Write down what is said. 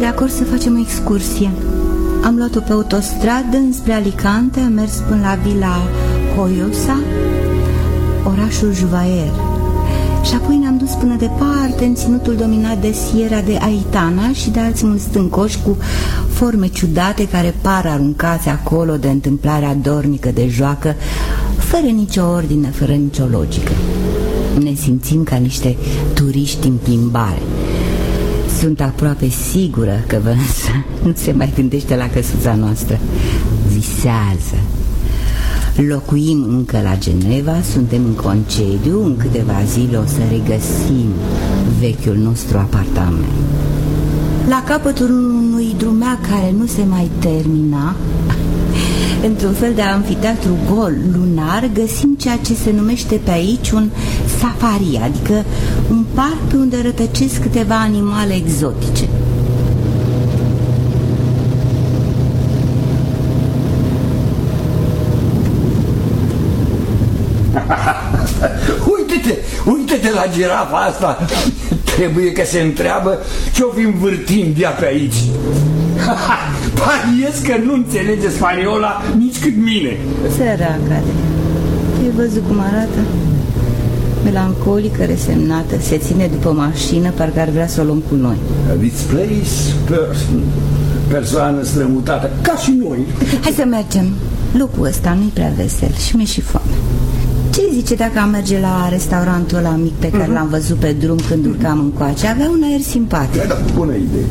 de acord să facem o excursie. Am luat-o pe autostradă înspre Alicante, am mers până la Vila Joiosa, orașul Juvaer. Și apoi ne-am dus până departe în ținutul dominat de Sierra de Aitana și de alți munți stâncoși cu forme ciudate care par aruncate acolo de întâmplarea dornică de joacă, fără nicio ordine, fără nicio logică. Ne simțim ca niște turiști în plimbare. Sunt aproape sigură că Vanessa nu se mai gândește la căsuța noastră. Visează. Locuim încă la Geneva, suntem în concediu, în câteva zile o să regăsim vechiul nostru apartament. La capătul unui drumeac care nu se mai termina, într-un fel de anfiteatru gol lunar, găsim ceea ce se numește pe aici un safari, adică un parc pe unde rătăcesc câteva animale exotice. Uite-te la girafa asta. Trebuie că se întreabă ce-o fi învârtind ea pe aici. Pariez că nu înțelege spaniola nici cât mine. Săraca de... Ai văzut cum arată? Melancolică, resemnată, se ține după mașină, parcă ar vrea să o luăm cu noi. Displace person, persoană strămutată, ca și noi. Hai să mergem. Locul ăsta nu-i prea vesel și mi-e și foame. Ce zice dacă am merge la restaurantul ăla mic pe care l-am văzut pe drum când urcam încoace? Avea un aer simpatic. Da, bună idee.